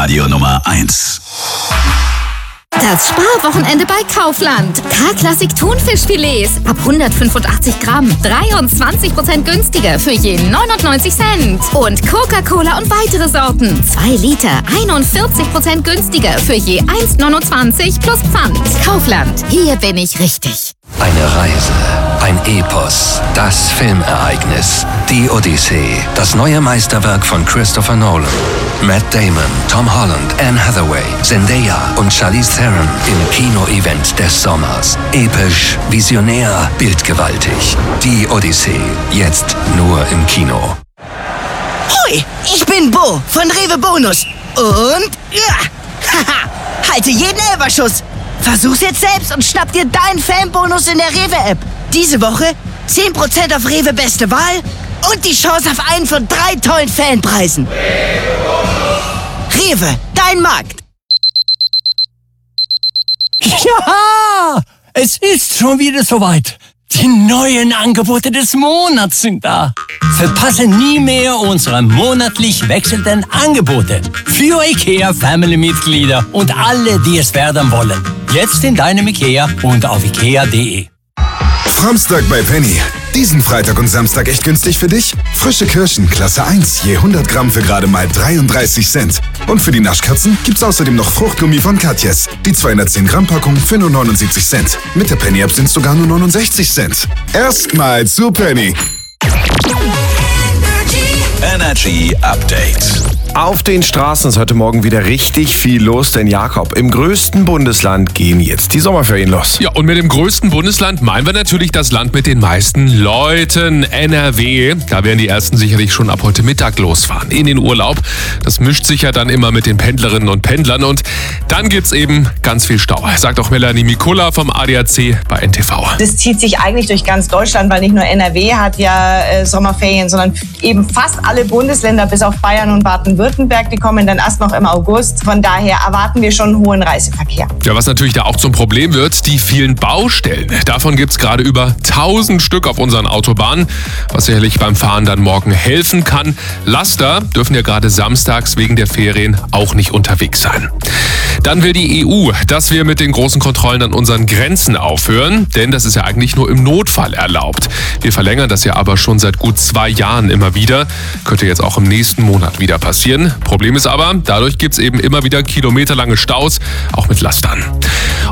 Hitradio Nummer 1. Das Sparwochenende bei Kaufland. K-Klassik Thunfischfilets ab 185 Gramm. 23% günstiger für je 99 Cent. Und Coca-Cola und weitere Sorten. 2 Liter, 41% günstiger für je 1,29 plus Pfand. Kaufland, hier bin ich richtig. Eine Reise, ein Epos, das Filmereignis, die Odyssee, das neue Meisterwerk von Christopher Nolan. Matt Damon, Tom Holland, Anne Hathaway, Zendaya und Charlize Theron im Kino-Event des Sommers. Episch, visionär, bildgewaltig. Die Odyssee, jetzt nur im Kino. Hoi, ich bin Bo von Rewe Bonus. Und halte jeden Elferschuss. Versuch's jetzt selbst und schnapp dir deinen Fanbonus in der Rewe-App. Diese Woche 10% auf Rewe Beste Wahl und die Chance auf einen von 3 tollen Fanpreisen. Rewe, dein Markt. Ja, es ist schon wieder soweit. Die neuen Angebote des Monats sind da. Verpasse nie mehr unsere monatlich wechselnden Angebote. Für IKEA-Family-Mitglieder und alle, die es werden wollen. Jetzt in deinem IKEA und auf ikea.de. Samstag bei Penny. Diesen Freitag und Samstag echt günstig für dich? Frische Kirschen, Klasse 1, je 100 Gramm für gerade mal 33 Cent. Und für die Naschkatzen gibt's außerdem noch Fruchtgummi von Katjes. Die 210 Gramm Packung für nur 79 Cent. Mit der Penny-App sind's sogar nur 69 Cent. Erstmal zu Penny. Energy Update. Auf den Straßen ist heute Morgen wieder richtig viel los, denn Jakob, im größten Bundesland gehen jetzt die Sommerferien los. Ja, und mit dem größten Bundesland meinen wir natürlich das Land mit den meisten Leuten, NRW. Da werden die ersten sicherlich schon ab heute Mittag losfahren in den Urlaub. Das mischt sich ja dann immer mit den Pendlerinnen und Pendlern und dann gibt's eben ganz viel Stau, sagt auch Melanie Mikula vom ADAC bei NTV. Das zieht sich eigentlich durch ganz Deutschland, weil nicht nur NRW hat ja Sommerferien, sondern eben fast alle Bundesländer bis auf Bayern und Baden-Württemberg. Die kommen dann erst noch im August. Von daher erwarten wir schon einen hohen Reiseverkehr. Ja, was natürlich da auch zum Problem wird, die vielen Baustellen. Davon gibt's gerade über 1000 Stück auf unseren Autobahnen, was sicherlich beim Fahren dann morgen helfen kann. Laster dürfen ja gerade samstags wegen der Ferien auch nicht unterwegs sein. Dann will die EU, dass wir mit den großen Kontrollen an unseren Grenzen aufhören, denn das ist ja eigentlich nur im Notfall erlaubt. Wir verlängern das ja aber schon seit gut 2 Jahren immer wieder. Könnte jetzt auch im nächsten Monat wieder passieren. Problem ist aber, dadurch gibt's eben immer wieder kilometerlange Staus, auch mit Lastern.